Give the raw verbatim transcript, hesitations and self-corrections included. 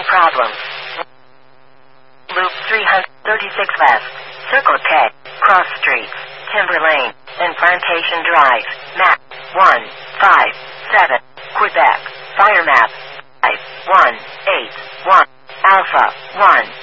problem. Loop three thirty-six west. Circle K. Cross Streets. Timber Lane. And Plantation Drive. Map one five seven. Quebec. Fire map five one eight one. Alpha one.